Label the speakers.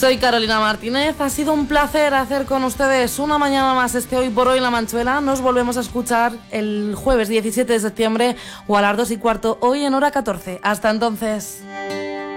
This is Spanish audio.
Speaker 1: Soy Carolina Martínez, ha sido un placer hacer con ustedes una mañana más Hoy por Hoy en La Manchuela. Nos volvemos a escuchar el jueves 17 de septiembre o a las 2:15, hoy en hora 14. Hasta entonces.